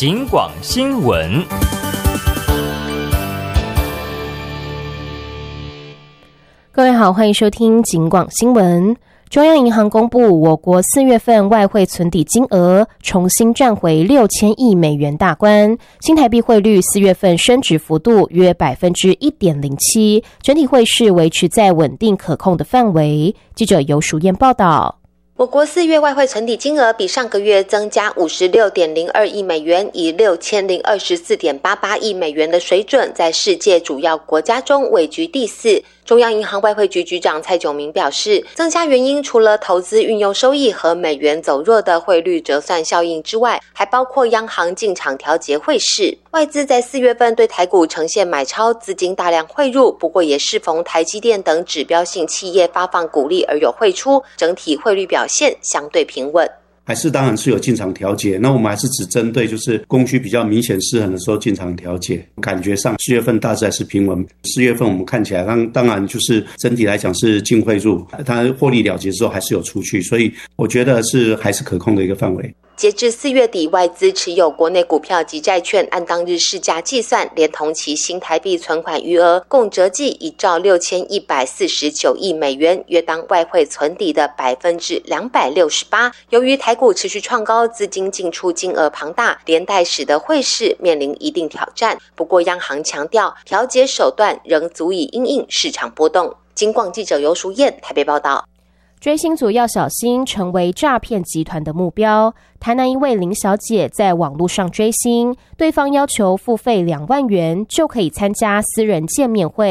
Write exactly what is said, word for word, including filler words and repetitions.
警广新闻。 各位好，欢迎收听警广新闻。中央银行公布，我国四月份外汇存底金额重新站回六千亿美元大关，新台币汇率四月份升值幅度约百分之一点零七，整体汇市维持在稳定可控的范围。记者游淑燕报道。 我国四月外汇存底金额比上个月增加 五十六点零二亿美元，以 六千零二十四点八八亿美元的水准，在世界主要国家中位居第四。中央银行外汇局局长蔡炯明表示，增加原因除了投资运用收益和美元走弱的汇率折算效应之外，还包括央行进场调节汇市。外资在四月份对台股呈现买超，资金大量汇入，不过也适逢台积电等指标性企业发放股利而有汇出，整体汇率表现相对平稳。 还是当然是有进场调节，那我们还是只针对就是供需比较明显失衡的时候进场调节。感觉上四月份大致还是平稳，四月份我们看起来当当然就是整体来讲是净汇入，它获利了结之后还是有出去，所以我觉得是还是可控的一个范围。 截至四月底，外资持有国内股票及债券，按当日市价计算，连同其新台币存款余额，共折计一兆六千一百四十九亿美元，约当外汇存底的百分之两百六十八。由于台股持续创高，资金进出金额庞大，连带使得汇市面临一定挑战。不过，央行强调，调节手段仍足以因应市场波动。警广记者游淑燕台北报道。 追星族要小心成为诈骗集团的目标。台南一位林小姐在网络上追星，对方要求付费两万元就可以参加私人见面会，